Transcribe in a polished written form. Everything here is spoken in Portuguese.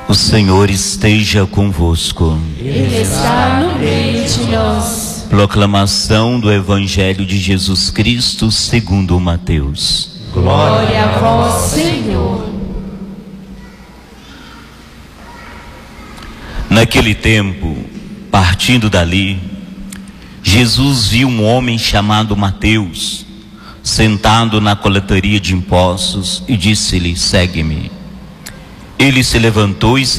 O Senhor esteja convosco. Ele está no meio de nós. Proclamação do Evangelho de Jesus Cristo segundo Mateus. Glória a vós, Senhor. Naquele tempo, partindo dali, Jesus viu um homem chamado Mateus, sentado na coletoria de impostos, e disse-lhe: segue-me. Ele se levantou e